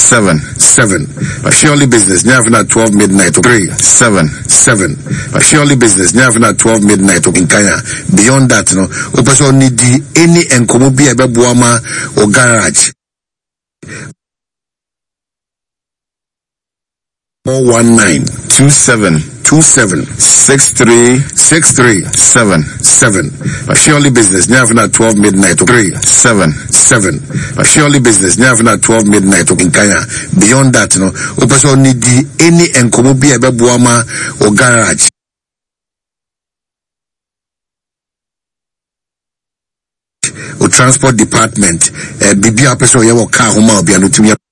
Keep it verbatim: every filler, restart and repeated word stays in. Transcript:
seven, seven. But surely business, never not twelve midnight, three, seven, seven. But surely business, never not twelve midnight in Kenya. Beyond that, no, Opeso need any enkomobi ebebuama or garage. four one nine two seven two seven six three six three seven seven. But surely business, never not twelve midnight, three, seven, seven. But surely business, never not twelve midnight in Kenya. Beyond that, no, Opeso need any enkomobi ebebuama or garage. Or transport department, uh, Bibi Apeso, your car, home, be